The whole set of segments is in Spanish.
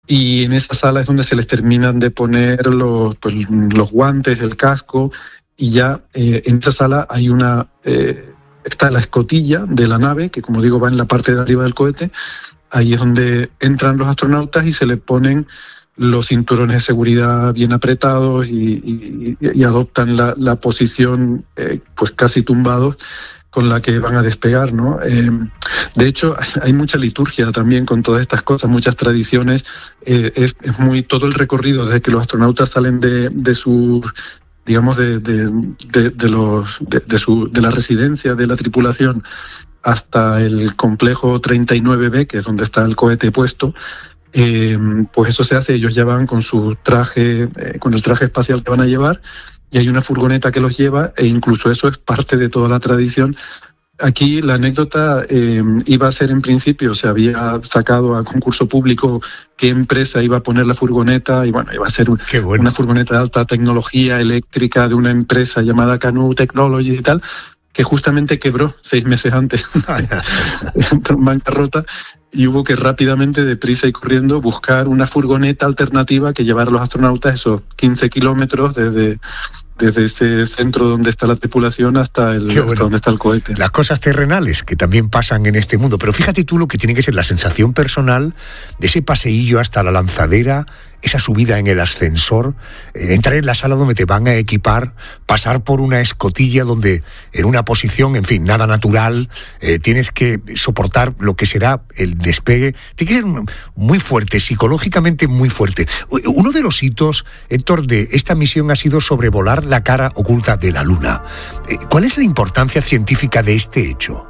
y en esa sala es donde se les terminan de poner los guantes, el casco, y ya en esa sala hay está la escotilla de la nave, que como digo va en la parte de arriba del cohete. Ahí es donde entran los astronautas y se les ponen los cinturones de seguridad bien apretados y adoptan la posición pues casi tumbados con la que van a despegar, ¿no? De hecho, hay mucha liturgia también con todas estas cosas, muchas tradiciones. Es muy todo el recorrido desde que los astronautas salen de su, digamos, de la residencia de la tripulación hasta el complejo 39B, que es donde está el cohete puesto. Pues eso se hace, ellos ya van con su traje, con el traje espacial que van a llevar, y hay una furgoneta que los lleva, e incluso eso es parte de toda la tradición. Aquí la anécdota iba a ser, en principio, se había sacado a concurso público qué empresa iba a poner la furgoneta, y bueno, iba a ser una furgoneta de alta tecnología eléctrica de una empresa llamada Canoo Technologies y tal, que justamente quebró 6 meses antes, en bancarrota, y hubo que rápidamente, deprisa y corriendo, buscar una furgoneta alternativa que llevara a los astronautas esos 15 kilómetros desde ese centro donde está la tripulación hasta donde está el cohete. Las cosas terrenales que también pasan en este mundo, pero fíjate tú lo que tiene que ser la sensación personal de ese paseillo hasta la lanzadera, esa subida en el ascensor, entrar en la sala donde te van a equipar, pasar por una escotilla donde en una posición, en fin, nada natural, tienes que soportar lo que será el despegue. Tiene que ser muy fuerte, psicológicamente muy fuerte. Uno de los hitos, Héctor, de esta misión ha sido sobrevolar la cara oculta de la Luna. ¿Cuál es la importancia científica de este hecho?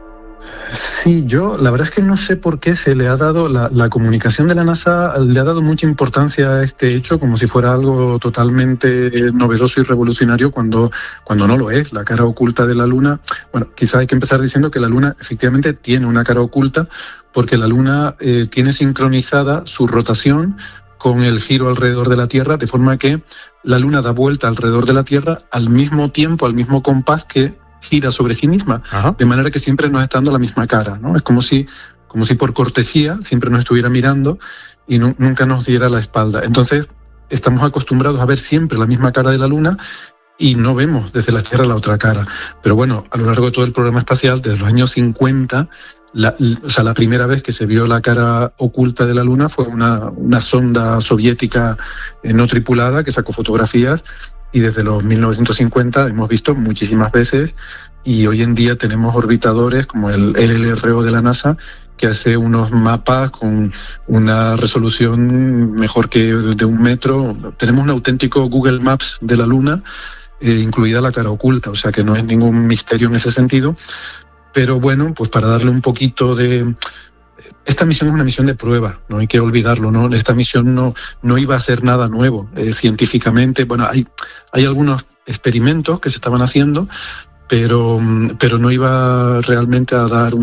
Sí, la verdad es que no sé por qué se le ha dado, la comunicación de la NASA le ha dado mucha importancia a este hecho, como si fuera algo totalmente novedoso y revolucionario, cuando no lo es. La cara oculta de la Luna, bueno, quizás hay que empezar diciendo que la Luna efectivamente tiene una cara oculta, porque la Luna tiene sincronizada su rotación con el giro alrededor de la Tierra, de forma que la Luna da vuelta alrededor de la Tierra al mismo tiempo, al mismo compás que gira sobre sí misma. Ajá. De manera que siempre nos está dando la misma cara, ¿no? Es como si por cortesía siempre nos estuviera mirando y nunca nos diera la espalda. Entonces estamos acostumbrados a ver siempre la misma cara de la Luna y no vemos desde la Tierra la otra cara. Pero bueno, a lo largo de todo el programa espacial, desde los años 50, la primera vez que se vio la cara oculta de la Luna fue una sonda soviética no tripulada que sacó fotografías, y desde los 1950 hemos visto muchísimas veces, y hoy en día tenemos orbitadores como el LRO de la NASA, que hace unos mapas con una resolución mejor que de 1 metro. Tenemos un auténtico Google Maps de la Luna, incluida la cara oculta, o sea que no es ningún misterio en ese sentido. Pero bueno, pues para darle un poquito de... Esta misión es una misión de prueba, no hay que olvidarlo, ¿no? Esta misión no iba a hacer nada nuevo científicamente. Bueno, hay algunos experimentos que se estaban haciendo, pero no iba realmente a dar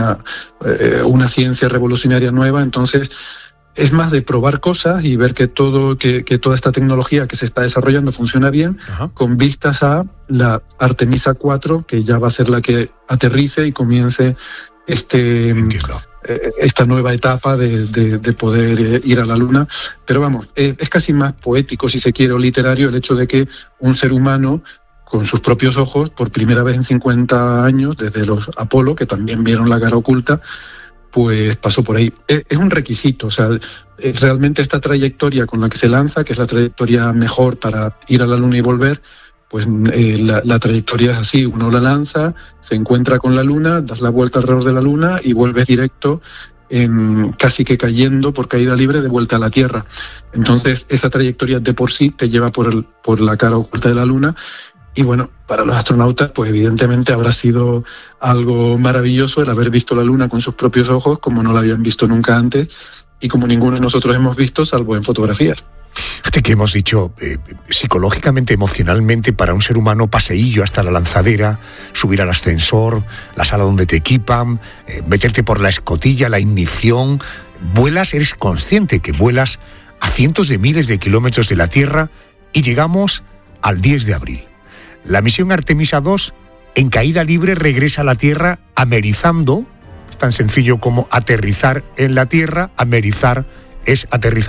una ciencia revolucionaria nueva. Entonces es más de probar cosas y ver que toda esta tecnología que se está desarrollando funciona bien. Ajá. Con vistas a la Artemisa 4, que ya va a ser la que aterrice y comience esta nueva etapa de poder ir a la Luna. Pero vamos, es casi más poético, si se quiere, o literario, el hecho de que un ser humano, con sus propios ojos, por primera vez en 50 años, desde los Apolo, que también vieron la cara oculta, pues pasó por ahí. Es un requisito, o sea, realmente esta trayectoria con la que se lanza, que es la trayectoria mejor para ir a la Luna y volver, pues la trayectoria es así: uno la lanza, se encuentra con la Luna, das la vuelta alrededor de la Luna y vuelves directo, casi que cayendo por caída libre, de vuelta a la Tierra. Entonces esa trayectoria de por sí te lleva por la cara oculta de la Luna. Y bueno, para los astronautas, pues evidentemente habrá sido algo maravilloso el haber visto la Luna con sus propios ojos, como no la habían visto nunca antes y como ninguno de nosotros hemos visto, salvo en fotografías. Fíjate que hemos dicho, psicológicamente, emocionalmente, para un ser humano, paseillo hasta la lanzadera, subir al ascensor, la sala donde te equipan, meterte por la escotilla, la ignición. Vuelas, eres consciente que vuelas a cientos de miles de kilómetros de la Tierra, y llegamos al 10 de abril. La misión Artemisa 2, en caída libre, regresa a la Tierra amerizando. Es tan sencillo como aterrizar en la Tierra. Amerizar es aterrizar